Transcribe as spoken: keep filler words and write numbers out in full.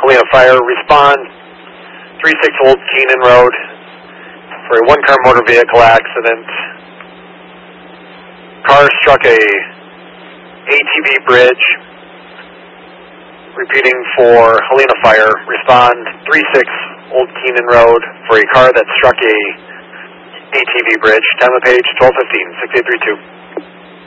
Helena Fire, respond three six Old Keenan Road for a one-car motor vehicle accident. Car struck a A T V bridge. Repeating for Helena Fire, respond three six Old Keenan Road for a car that struck a A T V bridge. Time of page twelve fifteen, six eight three two.